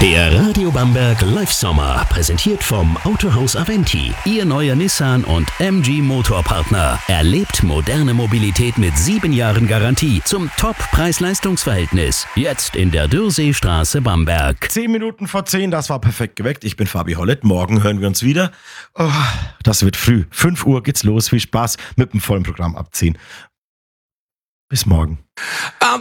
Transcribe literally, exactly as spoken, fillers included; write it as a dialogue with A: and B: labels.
A: Der Radio Bamberg Live Sommer, präsentiert vom Autohaus Aventi. Ihr neuer Nissan und M G Motorpartner. Erlebt moderne Mobilität mit sieben Jahren Garantie zum Top-Preis-Leistungs-Verhältnis. Jetzt in der Dürrseestraße Bamberg.
B: Zehn Minuten vor zehn, das war perfekt geweckt. Ich bin Fabi Hollett. Morgen hören wir uns wieder. Oh, das wird früh. fünf Uhr geht's los. Viel Spaß mit dem vollen Programm ab zehn. Bis morgen.